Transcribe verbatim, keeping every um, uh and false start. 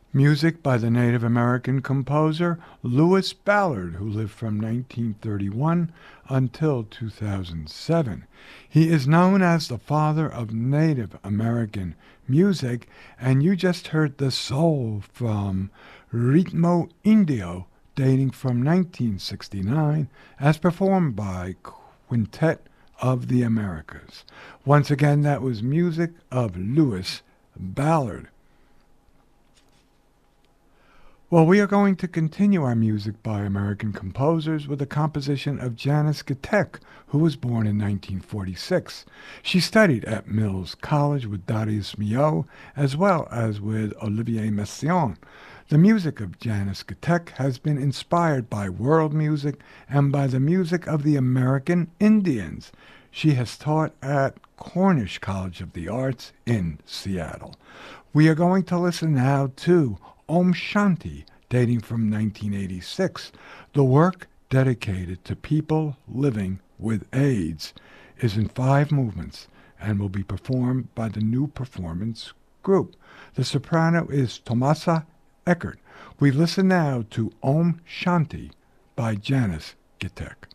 Music by the Native American composer Lewis Ballard, who lived from nineteen thirty-one until two thousand seven. He is known as the father of Native American music, and you just heard the soul from Ritmo Indio, dating from nineteen sixty-nine, as performed by Quintet of the Americas. Once again, that was music of Lewis Ballard. Well, we are going to continue our music by American composers with a composition of Janis Gittek, who was born in nineteen forty-six. She studied at Mills College with Darius Milhaud, as well as with Olivier Messiaen. The music of Janis Gittek has been inspired by world music and by the music of the American Indians. She has taught at Cornish College of the Arts in Seattle. We are going to listen now to Om Shanti, dating from nineteen eighty-six. The work, dedicated to people living with AIDS, is in five movements and will be performed by the New Performance Group. The soprano is Tomasa Eckert. We listen now to Om Shanti by Janis Gittek.